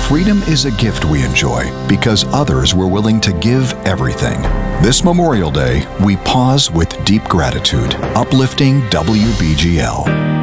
Freedom is a gift we enjoy because others were willing to give everything. This Memorial Day, we pause with deep gratitude, uplifting WBGL.